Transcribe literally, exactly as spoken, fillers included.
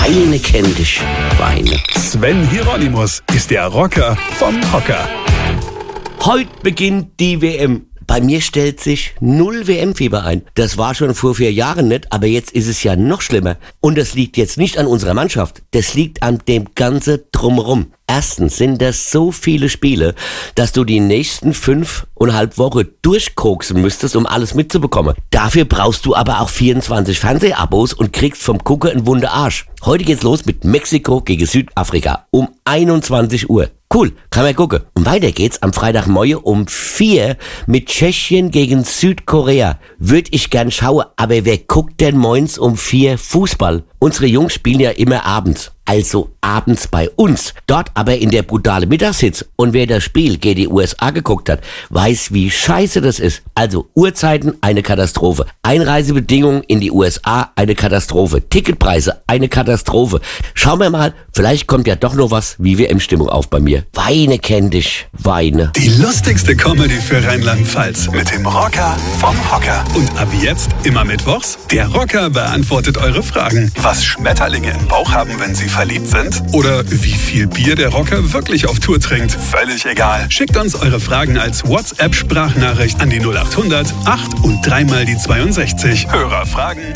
Weine kenn dich, Weine. Sven Hieronymus ist der Rocker vom Hocker. Heute beginnt die W M. Bei mir stellt sich null W M-Fieber ein. Das war schon vor vier Jahren nicht, aber jetzt ist es ja noch schlimmer. Und das liegt jetzt nicht an unserer Mannschaft. Das liegt an dem ganzen Drumherum. Erstens sind das so viele Spiele, dass du die nächsten fünf und eine halbe Woche durchkoksen müsstest, um alles mitzubekommen. Dafür brauchst du aber auch vierundzwanzig Fernsehabos und kriegst vom Gucker einen wunden Arsch. Heute geht's los mit Mexiko gegen Südafrika um einundzwanzig Uhr. Cool, kann man gucken. Und weiter geht's am Freitagmorgen um vier mit Tschechien gegen Südkorea. Würde ich gern schauen, aber wer guckt denn morgens um vier Fußball? Unsere Jungs spielen ja immer abends. Also abends bei uns. Dort aber in der brutale Mittagshitze. Und wer das Spiel gegen die U S A geguckt hat, weiß, wie scheiße das ist. Also Uhrzeiten, eine Katastrophe. Einreisebedingungen in die U S A, eine Katastrophe. Ticketpreise, eine Katastrophe. Schauen wir mal, vielleicht kommt ja doch noch was wie W M-Stimmung auf bei mir. Weine kenn dich, Weine. Die lustigste Comedy für Rheinland-Pfalz mit dem Rocker vom Hocker. Und ab jetzt immer mittwochs, der Rocker beantwortet eure Fragen. Was Schmetterlinge im Bauch haben, wenn sie verliebt sind? Oder wie viel Bier der Rocker wirklich auf Tour trinkt? Völlig egal. Schickt uns eure Fragen als WhatsApp-Sprachnachricht an die null acht hundert acht und dreimal die zweiundsechzig. Hörerfragen